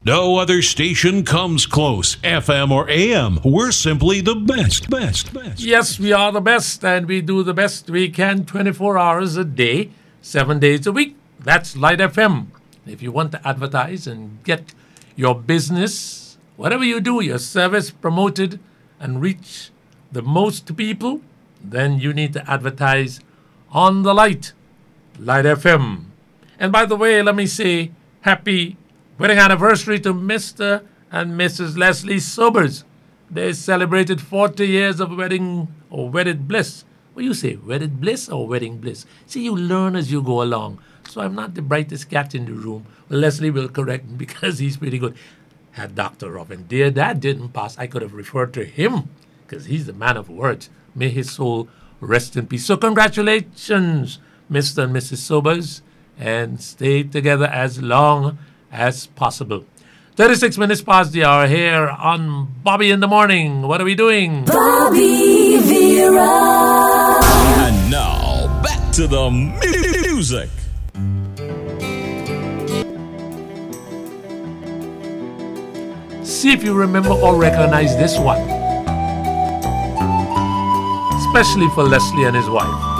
No other station comes close, FM or AM. We're simply the best. Yes, we are the best, and we do the best we can 24 hours a day, 7 days a week. That's Light FM. If you want to advertise and get your business, whatever you do, your service promoted and reach the most people, then you need to advertise on the Light FM. And by the way, let me say happy wedding anniversary to Mr. and Mrs. Leslie Sobers. They celebrated 40 years of wedding or wedded bliss. What do you say, wedded bliss or wedding bliss? See, you learn as you go along. So I'm not the brightest cat in the room. Well, Leslie will correct me because he's pretty good. Had Dr. Robin Dear, that didn't pass. I could have referred to him because he's the man of words. May his soul rest in peace. So congratulations, Mr. and Mrs. Sobers, and stay together as long as possible. 36 minutes past the hour here on Bobby in the Morning. What are we doing? Bobby Vera. And now, back to the music. See if you remember or recognize this one. Especially for Leslie and his wife.